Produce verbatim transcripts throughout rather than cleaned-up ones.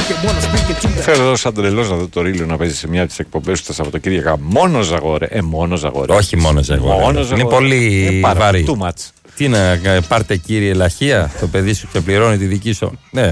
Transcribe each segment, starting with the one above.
Θέλω εδώ σαν τρελός να δω το Ρίλιο να παίζει σε μια από τις εκπομπές του τα Σαββατοκύριακα. Μόνο Ζαγόρε. Ε, μόνο Ζαγόρε. Όχι μόνο Ζαγόρε. Είναι πολύ ε, βαρύ. Too much. Τι να πάρτε κύριε Λαχεία, το παιδί σου ξεπληρώνει τη δική σου. Ναι.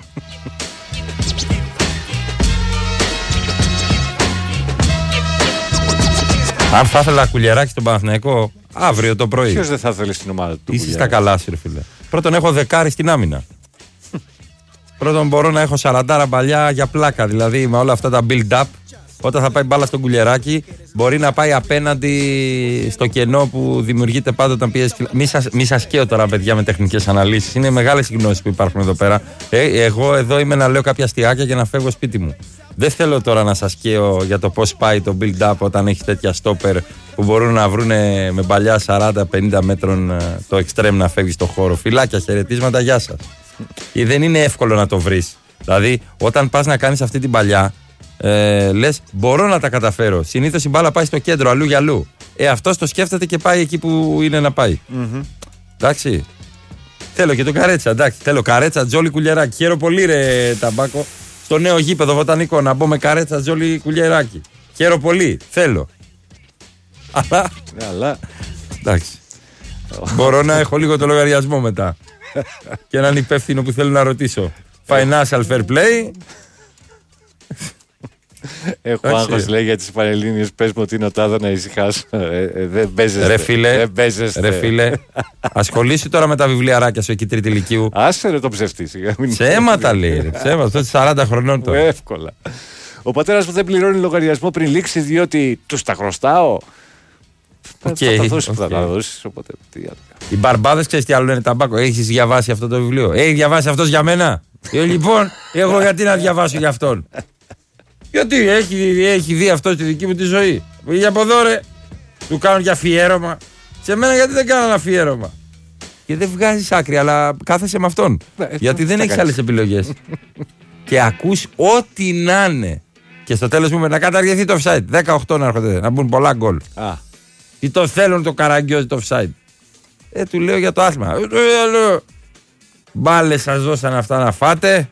Αν θα ήθελα κουλιαράκι στον Παναθηναϊκό αύριο το πρωί. Ποιος δεν θα ήθελε στην ομάδα του? Είσαι στα καλά σου, ρε φίλε. Πρώτον, έχω δεκάρι στην άμυνα. Πρώτον, μπορώ να έχω σαραντάρα παλιά για πλάκα. Δηλαδή, με όλα αυτά τα build-up, όταν θα πάει μπάλα στον κουλιαράκι, μπορεί να πάει απέναντι στο κενό που δημιουργείται πάντα όταν πιέζει. Μη σας, μη σας καίω τώρα, παιδιά, με τεχνικές αναλύσεις. Είναι μεγάλες οι γνώσεις που υπάρχουν εδώ πέρα. Ε, εγώ εδώ είμαι να λέω κάποια αστιάκια για να φεύγω σπίτι μου. Δεν θέλω τώρα να σας καίω για το πώς πάει το build-up όταν έχει τέτοια στόπερ που μπορούν να βρουν με παλιά σαράντα πενήντα μέτρων το extreme να φεύγει στο χώρο. Φιλάκια, χαιρετίσματα, γεια σας. Και δεν είναι εύκολο να το βρεις. Δηλαδή, όταν πας να κάνεις αυτή την παλιά, ε, λες μπορώ να τα καταφέρω. Συνήθως η μπάλα πάει στο κέντρο, αλλού για αλλού. Ε, αυτός το σκέφτεται και πάει εκεί που είναι να πάει. Mm-hmm. Εντάξει. Θέλω και το Καρέτσα, εντάξει. Θέλω Καρέτσα, Τζόλι, Κουλιεράκι. Χαίρο πολύ, ρε Ταμπάκο. Στο νέο γήπεδο Βοτανικό να μπω με Καρέτσα, Τζόλι, Κουλιεράκι. Χαίρο πολύ. Θέλω. Αλλά. Αλλά. Εντάξει. Μπορώ να έχω λίγο το λογαριασμό μετά. Και έναν υπεύθυνο που θέλω να ρωτήσω. Financial fair play. Έχω άγχος, λέει, για τις Πανελλήνιες. Πες μου ότι είναι ο Τάδο να ησυχάσω. Ε, ε, δεν παίζεστε. Ρε φίλε, δεν παίζεστε. Ρε φίλε, ασχολήσου τώρα με τα βιβλιαράκια σου εκεί τρίτη ηλικίου. Άσε ρε το ψευτή. Ψέματα λέει. Ρε, ψέματα. Αυτό σαράντα χρονών τώρα. Εύκολα. Ο πατέρας μου δεν πληρώνει λογαριασμό πριν λήξει διότι τους τα χρωστάω. Okay, θα τα δώσεις, okay. θα τα δώσεις, οπότε τι άλλο. Οι μπαρμπάδες ξέρεις τι άλλο λένε Ταμπάκο. Έχεις διαβάσει αυτό το βιβλίο? Έχει διαβάσει αυτός για μένα? ε, λοιπόν, εγώ γιατί να διαβάσω για αυτόν? Γιατί έχει, έχει δει αυτό στη δική μου τη ζωή. Πήγε από εδώ ρε. Του κάνουν για αφιέρωμα. Σε μένα γιατί δεν κάνω ένα αφιέρωμα? Και δεν βγάζεις άκρη, αλλά κάθεσαι με αυτόν. Ναι, γιατί δεν έχεις άλλες επιλογές. Και ακούς ό,τι να είναι. Και στο τέλος μου να καταργηθεί το offside. δεκαοκτώ να έρχονται, να μπουν πολλά γκολ. Α. Τι το θέλουν το Καραγκιόζη το offside. Ε, του λέω για το άθλημα. Ε, λέω. Μπάλες σας δώσαν αυτά να φάτε.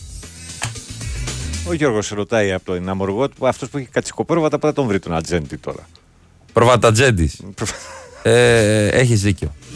Ο Γιώργος ρωτάει από τον Αμοργό, αυτός που έχει κατσικοπρόβατα, πότε τον βρει τον Ατζέντη τώρα? Προβατατζέντης. ε, έχεις δίκιο.